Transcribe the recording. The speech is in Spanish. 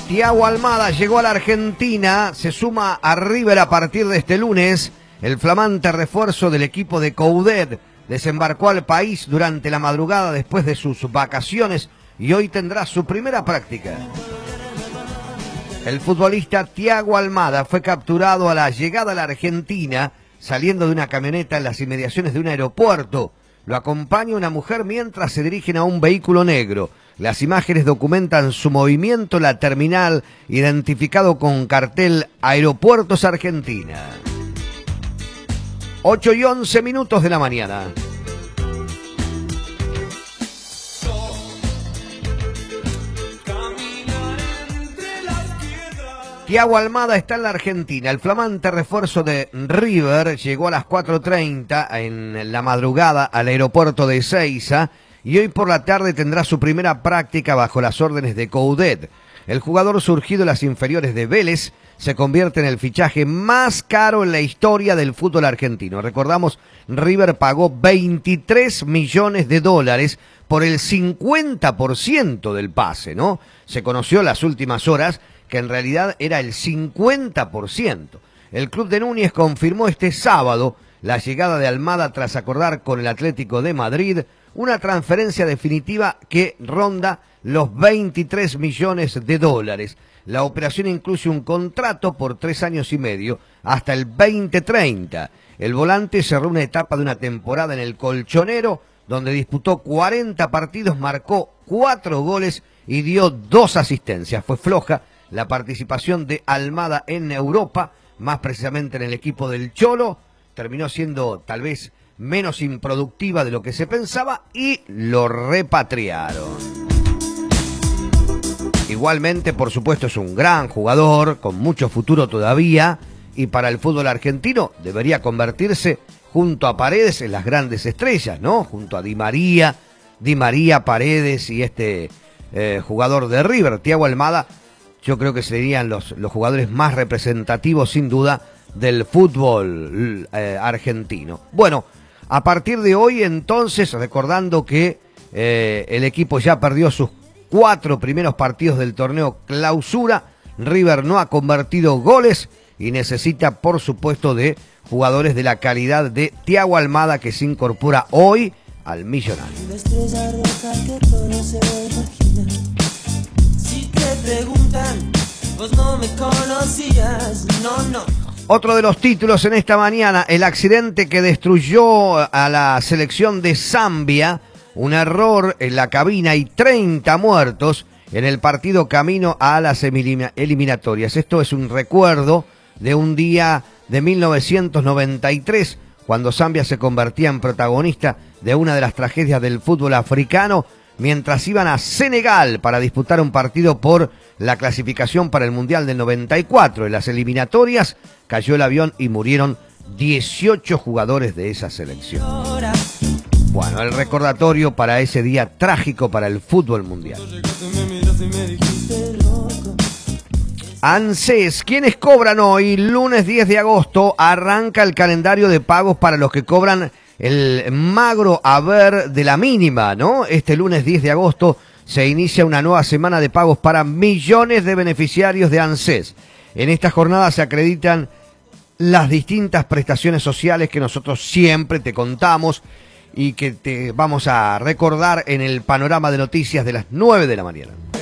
Thiago Almada llegó a la Argentina, se suma a River a partir de este lunes. El flamante refuerzo del equipo de Coudet desembarcó al país durante la madrugada después de sus vacaciones y hoy tendrá su primera práctica. El futbolista Thiago Almada fue capturado a la llegada a la Argentina saliendo de una camioneta en las inmediaciones de un aeropuerto. Lo acompaña una mujer mientras se dirigen a un vehículo negro. Las imágenes documentan su movimiento en la terminal, identificado con cartel Aeropuertos Argentina. 8:11 de la mañana. Thiago Almada está en la Argentina. El flamante refuerzo de River llegó a las 4:30 en la madrugada al aeropuerto de Ezeiza y hoy por la tarde tendrá su primera práctica bajo las órdenes de Coudet. El jugador surgido en las inferiores de Vélez se convierte en el fichaje más caro en la historia del fútbol argentino. Recordamos, River pagó $23 millones por el 50% del pase, ¿no? Se conoció en las últimas horas que en realidad era el 50%. El club de Núñez confirmó este sábado la llegada de Almada tras acordar con el Atlético de Madrid una transferencia definitiva que ronda los $23 millones. La operación incluye un contrato por 3 años y medio hasta el 2030. El volante cerró una etapa de una temporada en el Colchonero, donde disputó 40 partidos, marcó 4 goles y dio 2 asistencias. Fue floja la participación de Almada en Europa, más precisamente en el equipo del Cholo. Terminó siendo tal vez menos improductiva de lo que se pensaba y lo repatriaron. Igualmente, por supuesto, es un gran jugador, con mucho futuro todavía, y para el fútbol argentino debería convertirse junto a Paredes en las grandes estrellas, ¿no? Junto a Di María, Paredes y este jugador de River, Thiago Almada. Yo creo que serían los jugadores más representativos, sin duda, del fútbol argentino. Bueno, a partir de hoy, entonces, recordando que el equipo ya perdió sus 4 primeros partidos del torneo Clausura, River no ha convertido goles y necesita, por supuesto, de jugadores de la calidad de Thiago Almada, que se incorpora hoy al Millonario. Preguntan, vos no me conocías, no. Otro de los títulos en esta mañana, el accidente que destruyó a la selección de Zambia, un error en la cabina y 30 muertos en el partido camino a las eliminatorias. Esto es un recuerdo de un día de 1993, cuando Zambia se convertía en protagonista de una de las tragedias del fútbol africano, mientras iban a Senegal para disputar un partido por la clasificación para el Mundial del 94. En las eliminatorias cayó el avión y murieron 18 jugadores de esa selección. Bueno, el recordatorio para ese día trágico para el fútbol mundial. ANSES, ¿quiénes cobran hoy? Lunes 10 de agosto arranca el calendario de pagos para los que cobran el magro haber de la mínima, ¿no? Este lunes 10 de agosto se inicia una nueva semana de pagos para millones de beneficiarios de ANSES. En esta jornada se acreditan las distintas prestaciones sociales que nosotros siempre te contamos y que te vamos a recordar en el panorama de noticias de las 9 de la mañana.